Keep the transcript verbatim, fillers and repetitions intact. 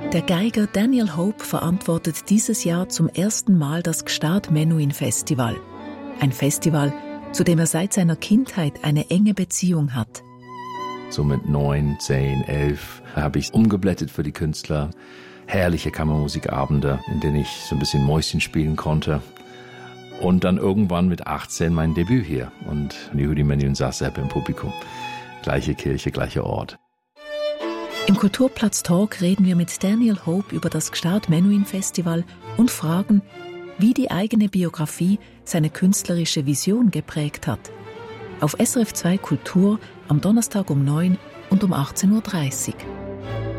Der Geiger Daniel Hope verantwortet dieses Jahr zum ersten Mal das Gstaad Menuhin Festival. Ein Festival, zu dem er seit seiner Kindheit eine enge Beziehung hat. So mit neun, zehn, elf habe ich umgeblättert für die Künstler. Herrliche Kammermusikabende, in denen ich so ein bisschen Mäuschen spielen konnte. Und dann irgendwann mit achtzehn mein Debüt hier. Und Yehudi Menuhin saß selber im Publikum. Gleiche Kirche, gleicher Ort. Im Kulturplatz Talk reden wir mit Daniel Hope über das Gstaad Menuhin Festival und fragen, wie die eigene Biografie seine künstlerische Vision geprägt hat. Auf S R F zwei Kultur am Donnerstag um neun und um achtzehn Uhr dreißig.